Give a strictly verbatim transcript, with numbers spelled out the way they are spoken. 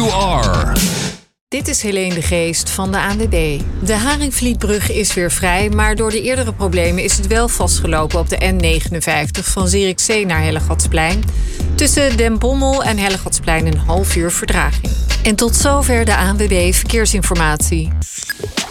you are. Dit is Helene de Geest van de A N W B. De Haringvlietbrug is weer vrij, maar door de eerdere problemen is het wel vastgelopen op de N negenenvijftig van Zierikzee naar Hellegatsplein. Tussen Den Bommel en Hellegatsplein een half uur vertraging. En tot zover de A N W B Verkeersinformatie.